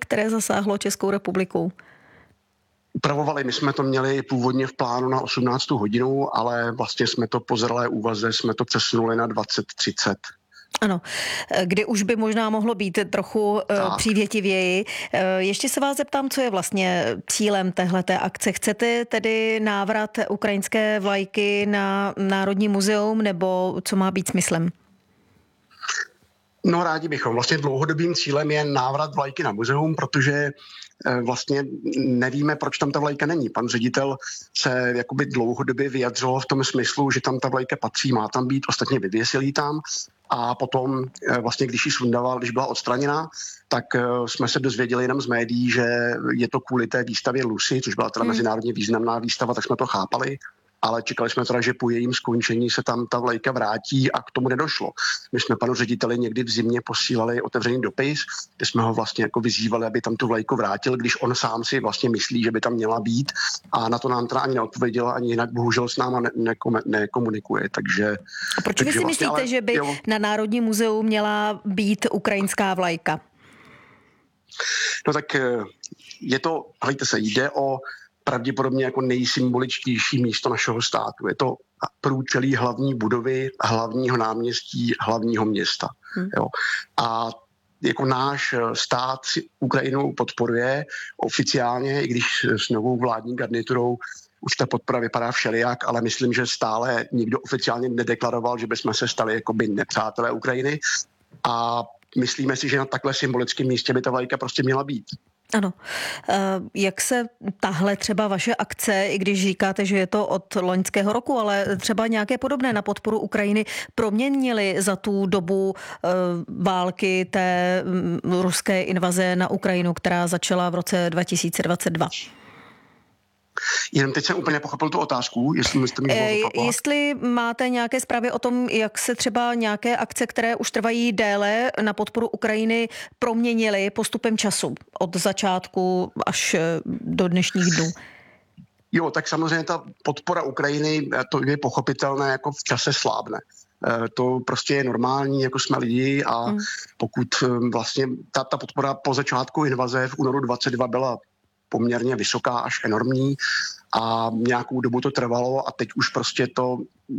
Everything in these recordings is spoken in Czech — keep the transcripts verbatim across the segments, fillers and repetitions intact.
které zasáhlo Českou republiku? Upravovali, my jsme to měli původně v plánu na osmnáctou hodinu, ale vlastně jsme to po zralé úvaze, jsme to přesunuli na dvacet třicet. Ano, kdy už by možná mohlo být trochu tak přívětivěji. Ještě se vás zeptám, co je vlastně cílem téhleté akce. Chcete tedy návrat ukrajinské vlajky na Národní muzeum, nebo co má být smyslem? No rádi bychom. Vlastně dlouhodobým cílem je návrat vlajky na muzeum, protože vlastně nevíme, proč tam ta vlajka není. Pan ředitel se jakoby dlouhodobě vyjadřoval v tom smyslu, že tam ta vlajka patří, má tam být, ostatně vyvěsil ji tam a potom vlastně, když ji sundával, když byla odstraněna, tak jsme se dozvěděli jenom z médií, že je to kvůli té výstavě Lucy, což byla teda hmm. mezinárodně významná výstava, tak jsme to chápali. Ale čekali jsme teda, že po jejím skončení se tam ta vlajka vrátí a k tomu nedošlo. My jsme panu řediteli někdy v zimě posílali otevřený dopis, kde jsme ho vlastně jako vyzývali, aby tam tu vlajku vrátil, když on sám si vlastně myslí, že by tam měla být, a na to nám teda ani neodpověděl, ani jinak bohužel s náma ne- nekom- nekomunikuje. Takže, a proč vy si vlastně, myslíte, ale, že by jo. na Národní muzeu měla být ukrajinská vlajka? No tak je to, hejte se, jde o pravděpodobně jako nejsymboličtější místo našeho státu. Je to průčelí hlavní budovy, hlavního náměstí, hlavního města. Hmm. Jo. A jako náš stát si Ukrajinu podporuje oficiálně, i když s novou vládní garniturou už ta podpora vypadá všelijak, ale myslím, že stále nikdo oficiálně nedeklaroval, že bychom se stali jakoby nepřátelé Ukrajiny. A myslíme si, že na takhle symbolickém místě by ta vlajka prostě měla být. Ano. Jak se tahle třeba vaše akce, i když říkáte, že je to od loňského roku, ale třeba nějaké podobné na podporu Ukrajiny, proměnily za tu dobu války té ruské invaze na Ukrajinu, která začala v roce dva tisíce dvacet dva? Jenom teď jsem úplně pochopil tu otázku, jestli jste mi mohli zopakovat. Jestli máte nějaké zprávy o tom, jak se třeba nějaké akce, které už trvají déle na podporu Ukrajiny, proměnily postupem času od začátku až do dnešních dnů? Jo, tak samozřejmě ta podpora Ukrajiny, to je pochopitelné, jako v čase slábne. To prostě je normální, jako jsme lidi, a hmm. pokud vlastně ta, ta podpora po začátku invaze v únoru dvacet dva byla poměrně vysoká až enormní a nějakou dobu to trvalo a teď už prostě to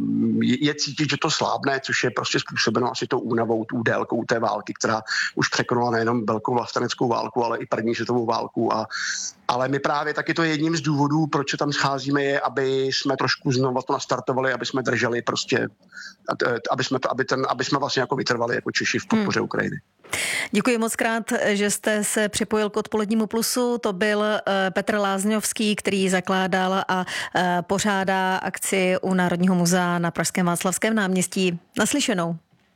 je, je cítit, že to slábne, což je prostě způsobeno asi tou únavou, tou délkou té války, která už překonala nejenom velkou vlasteneckou válku, ale i první světovou válku. A, ale my právě taky to je jedním z důvodů, proč se tam scházíme, je, aby jsme trošku znovu to nastartovali, aby jsme drželi prostě, aby jsme, aby ten, aby jsme vlastně jako vytrvali jako Češi v podpoře hmm. Ukrajiny. Děkuji moc krát, že jste se připojil k Odpolednímu plusu. To byl Petr Lázňovský, který zakládal a pořádá akci u Národního muzea na pražském Václavském náměstí. Naslyšenou.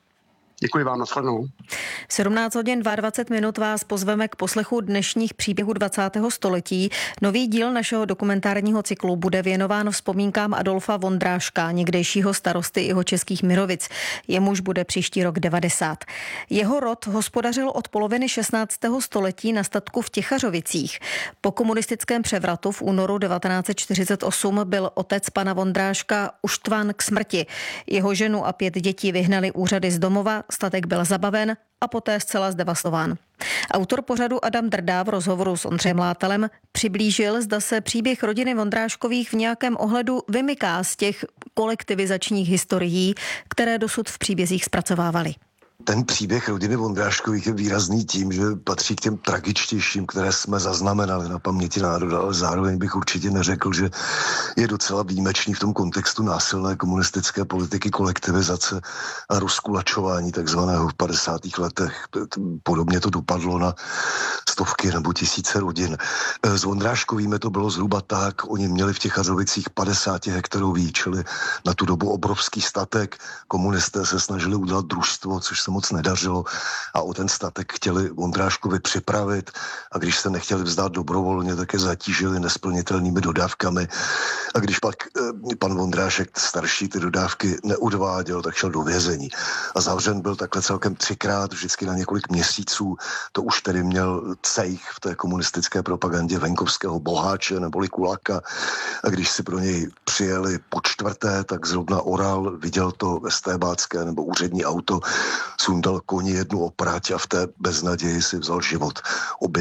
Děkuji vám, nashledanou. V sedmnáct hodin dvacet dva minut vás pozveme k poslechu dnešních příběhů dvacátého století. Nový díl našeho dokumentárního cyklu bude věnován vzpomínkám Adolfa Vondráška, někdejšího starosty Jihočeských Mirovic. Jemuž bude příští rok devadesát. Jeho rod hospodařil od poloviny šestnáctého století na statku v Těchařovicích. Po komunistickém převratu v únoru devatenáct set čtyřicet osm byl otec pana Vondráška uštván k smrti. Jeho ženu a pět dětí vyhnali úřady z domova, statek byl zabaven a poté zcela zdevastován. Autor pořadu Adam Drda v rozhovoru s Ondřejem Látalem přiblížil, zda se příběh rodiny Vondráškových v nějakém ohledu vymyká z těch kolektivizačních historií, které dosud v příbězích zpracovávali. Ten příběh rodiny Vondráškových je výrazný tím, že patří k těm tragičtějším, které jsme zaznamenali na paměti národa, ale zároveň bych určitě neřekl, že je docela výjimečný v tom kontextu násilné komunistické politiky, kolektivizace a rozkulačování takzvaného v padesátých letech. Podobně to dopadlo na stovky nebo tisíce rodin. S Vondráškovými to bylo zhruba tak, oni měli v Těchařovicích padesát hektarový, čili na tu dobu obrovský statek. Komunisté se snažili udělat družstvo, což se moc nedařilo, a o ten statek chtěli Vondráškovi připravit, a když se nechtěli vzdát dobrovolně, tak je zatížili nesplnitelnými dodávkami. A když pak eh, pan Vondrášek starší ty dodávky neodváděl, tak šel do vězení. A zavřen byl takhle celkem třikrát, vždycky na několik měsíců. To už tedy měl cejch v té komunistické propagandě venkovského boháče neboli kulaka. A když si pro něj přijeli po čtvrté, tak zrovna oral, viděl to estébácké nebo úřední auto, sundal koni jednu oprať a v té beznaději si vzal život. Obě